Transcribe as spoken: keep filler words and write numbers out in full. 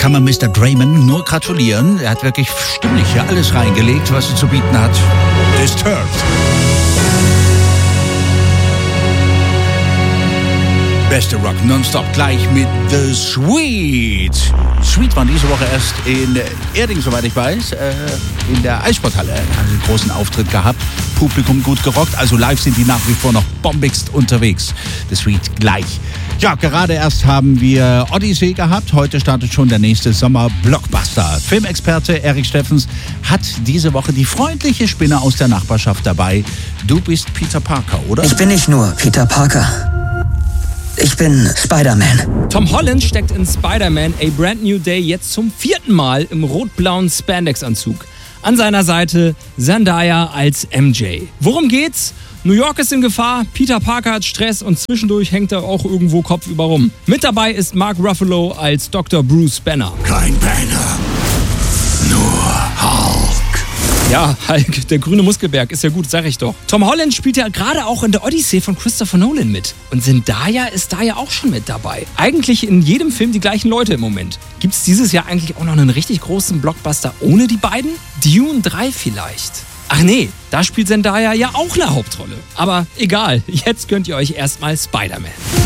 kann man Mister Draiman nur gratulieren. Er hat wirklich stimmlich hier alles reingelegt, was er zu bieten hat. Disturbed. Beste Rock nonstop gleich mit The Sweet. Sweet waren diese Woche erst in Erding, soweit ich weiß, äh, in der Eissporthalle. Haben einen großen Auftritt gehabt, Publikum gut gerockt, also live sind die nach wie vor noch bombigst unterwegs. The Sweet gleich. Ja, gerade erst haben wir Odyssey gehabt. Heute startet schon der nächste Sommer-Blockbuster. Filmexperte Erik Steffens hat diese Woche die freundliche Spinne aus der Nachbarschaft dabei. Du bist Peter Parker, oder? Ich bin nicht nur Peter Parker. Ich bin Spider-Man. Tom Holland steckt in Spider-Man A Brand New Day jetzt zum vierten Mal im rot-blauen Spandex-Anzug. An seiner Seite Zendaya als M J. Worum geht's? New York ist in Gefahr, Peter Parker hat Stress und zwischendurch hängt er auch irgendwo kopfüber rum. Mit dabei ist Mark Ruffalo als Doktor Bruce Banner. Kein Banner, nur Hulk. Ja, Hulk, der grüne Muskelberg, ist ja gut, sag ich doch. Tom Holland spielt ja gerade auch in der Odyssey von Christopher Nolan mit. Und Zendaya ist da ja auch schon mit dabei. Eigentlich in jedem Film die gleichen Leute im Moment. Gibt's dieses Jahr eigentlich auch noch einen richtig großen Blockbuster ohne die beiden? Dune drei vielleicht. Ach nee, da spielt Zendaya ja auch eine Hauptrolle. Aber egal, jetzt könnt ihr euch erstmal Spider-Man.